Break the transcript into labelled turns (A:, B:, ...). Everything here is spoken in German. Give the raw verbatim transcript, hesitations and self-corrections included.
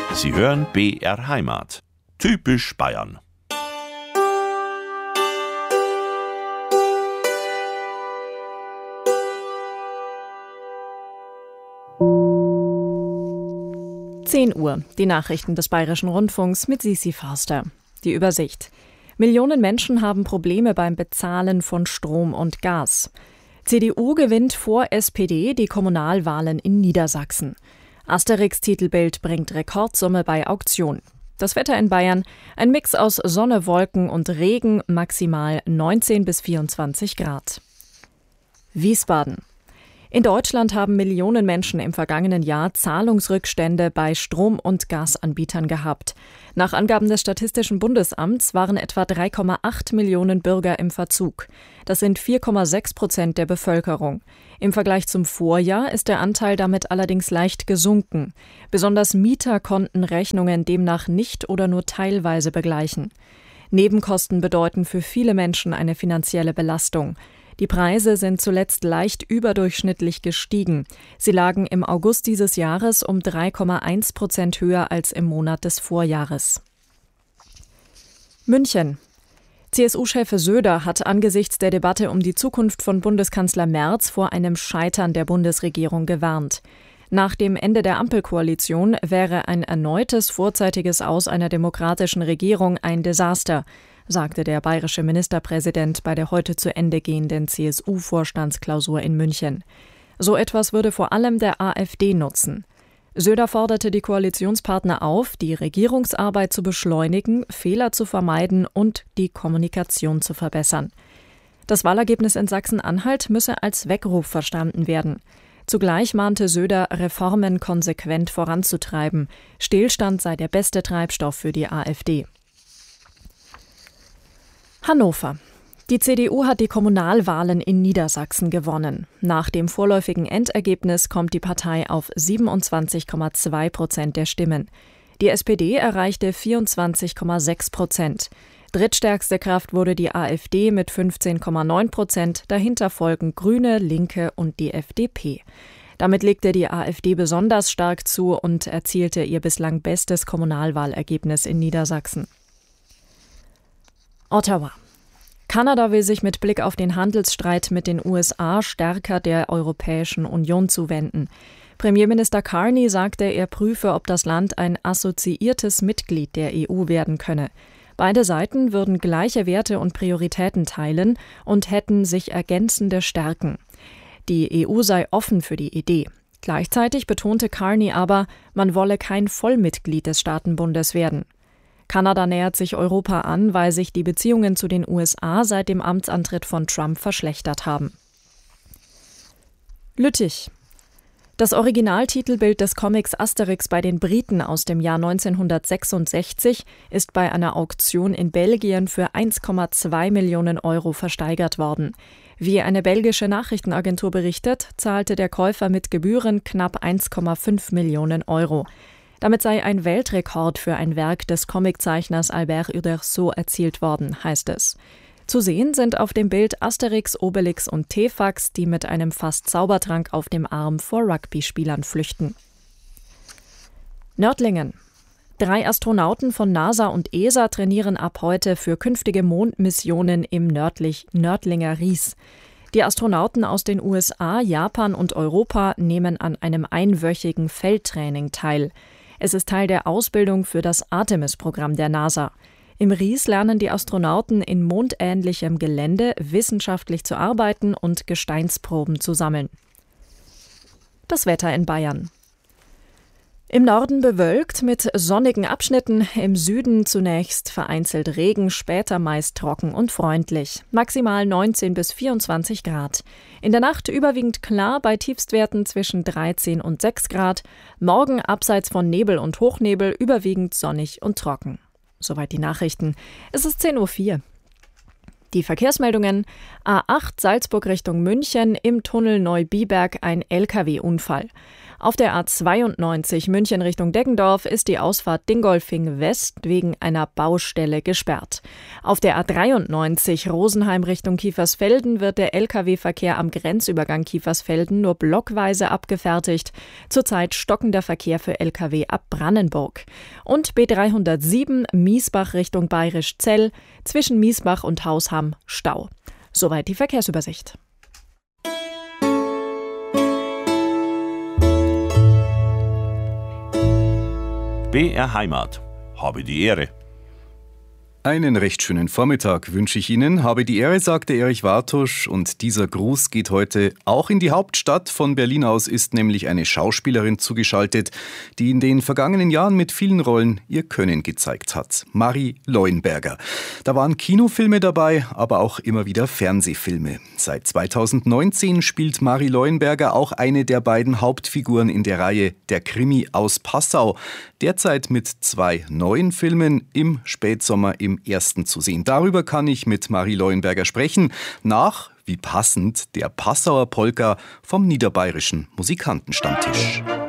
A: Sie hören B R Heimat. Typisch Bayern.
B: zehn Uhr, die Nachrichten des Bayerischen Rundfunks mit Sisi Forster. Die Übersicht. Millionen Menschen haben Probleme beim Bezahlen von Strom und Gas. C D U gewinnt vor S P D die Kommunalwahlen in Niedersachsen. Asterix-Titelbild bringt Rekordsumme bei Auktion. Das Wetter in Bayern, ein Mix aus Sonne, Wolken und Regen, maximal neunzehn bis vierundzwanzig Grad. Wiesbaden. In Deutschland haben Millionen Menschen im vergangenen Jahr Zahlungsrückstände bei Strom- und Gasanbietern gehabt. Nach Angaben des Statistischen Bundesamts waren etwa drei Komma acht Millionen Bürger im Verzug. Das sind vier Komma sechs Prozent der Bevölkerung. Im Vergleich zum Vorjahr ist der Anteil damit allerdings leicht gesunken. Besonders Mieter konnten Rechnungen demnach nicht oder nur teilweise begleichen. Nebenkosten bedeuten für viele Menschen eine finanzielle Belastung. Die Preise sind zuletzt leicht überdurchschnittlich gestiegen. Sie lagen im August dieses Jahres um drei Komma eins Prozent höher als im Monat des Vorjahres. München. C S U-Chef Söder hat angesichts der Debatte um die Zukunft von Bundeskanzler Merz vor einem Scheitern der Bundesregierung gewarnt. Nach dem Ende der Ampelkoalition wäre ein erneutes vorzeitiges Aus einer demokratischen Regierung ein Desaster, sagte der bayerische Ministerpräsident bei der heute zu Ende gehenden C S U-Vorstandsklausur in München. So etwas würde vor allem der AfD nutzen. Söder forderte die Koalitionspartner auf, die Regierungsarbeit zu beschleunigen, Fehler zu vermeiden und die Kommunikation zu verbessern. Das Wahlergebnis in Sachsen-Anhalt müsse als Weckruf verstanden werden. Zugleich mahnte Söder, Reformen konsequent voranzutreiben. Stillstand sei der beste Treibstoff für die AfD. Hannover. Die C D U hat die Kommunalwahlen in Niedersachsen gewonnen. Nach dem vorläufigen Endergebnis kommt die Partei auf siebenundzwanzig Komma zwei Prozent der Stimmen. Die S P D erreichte vierundzwanzig Komma sechs Prozent. Drittstärkste Kraft wurde die AfD mit fünfzehn Komma neun Prozent. Dahinter folgen Grüne, Linke und die F D P. Damit legte die AfD besonders stark zu und erzielte ihr bislang bestes Kommunalwahlergebnis in Niedersachsen. Ottawa. Kanada will sich mit Blick auf den Handelsstreit mit den U S A stärker der Europäischen Union zuwenden. Premierminister Carney sagte, er prüfe, ob das Land ein assoziiertes Mitglied der E U werden könne. Beide Seiten würden gleiche Werte und Prioritäten teilen und hätten sich ergänzende Stärken. Die E U sei offen für die Idee. Gleichzeitig betonte Carney aber, man wolle kein Vollmitglied des Staatenbundes werden. Kanada nähert sich Europa an, weil sich die Beziehungen zu den U S A seit dem Amtsantritt von Trump verschlechtert haben. Lüttich. Das Originaltitelbild des Comics Asterix bei den Briten aus dem Jahr neunzehnhundertsechsundsechzig ist bei einer Auktion in Belgien für eins Komma zwei Millionen Euro versteigert worden. Wie eine belgische Nachrichtenagentur berichtet, zahlte der Käufer mit Gebühren knapp eins Komma fünf Millionen Euro. Damit sei ein Weltrekord für ein Werk des Comiczeichners Albert Uderzo erzielt worden, heißt es. Zu sehen sind auf dem Bild Asterix, Obelix und Tefax, die mit einem fast Zaubertrank auf dem Arm vor Rugby-Spielern flüchten. Nördlingen. Drei Astronauten von NASA und E S A trainieren ab heute für künftige Mondmissionen im nördlich Nördlinger Ries. Die Astronauten aus den U S A, Japan und Europa nehmen an einem einwöchigen Feldtraining teil. Es ist Teil der Ausbildung für das Artemis-Programm der NASA. Im Ries lernen die Astronauten in mondähnlichem Gelände wissenschaftlich zu arbeiten und Gesteinsproben zu sammeln. Das Wetter in Bayern. Im Norden bewölkt mit sonnigen Abschnitten, im Süden zunächst vereinzelt Regen, später meist trocken und freundlich. Maximal neunzehn bis vierundzwanzig Grad. In der Nacht überwiegend klar bei Tiefstwerten zwischen dreizehn und sechs Grad. Morgen abseits von Nebel und Hochnebel überwiegend sonnig und trocken. Soweit die Nachrichten. Es ist zehn Uhr vier. Die Verkehrsmeldungen: A acht Salzburg Richtung München, im Tunnel Neubiberg ein L K W-Unfall. Auf der A zweiundneunzig München Richtung Deggendorf ist die Ausfahrt Dingolfing West wegen einer Baustelle gesperrt. Auf der A dreiundneunzig Rosenheim Richtung Kiefersfelden wird der L K W-Verkehr am Grenzübergang Kiefersfelden nur blockweise abgefertigt. Zurzeit stockender Verkehr für L K W ab Brannenburg. Und B dreihundertsieben Miesbach Richtung Bayrisch-Zell zwischen Miesbach und Hausham Stau. Soweit die Verkehrsübersicht.
A: B R Heimat. Habe die Ehre.
C: Einen recht schönen Vormittag wünsche ich Ihnen. Habe die Ehre, sagte Erich Wartusch. Und dieser Gruß geht heute auch in die Hauptstadt. Von Berlin aus ist nämlich eine Schauspielerin zugeschaltet, die in den vergangenen Jahren mit vielen Rollen ihr Können gezeigt hat. Marie Leuenberger. Da waren Kinofilme dabei, aber auch immer wieder Fernsehfilme. Seit zweitausendneunzehn spielt Marie Leuenberger auch eine der beiden Hauptfiguren in der Reihe Der Krimi aus Passau. Derzeit mit zwei neuen Filmen im Spätsommer im ersten zu sehen. Darüber kann ich mit Marie Leuenberger sprechen, nach, wie passend, der Passauer Polka vom Niederbayerischen Musikantenstammtisch.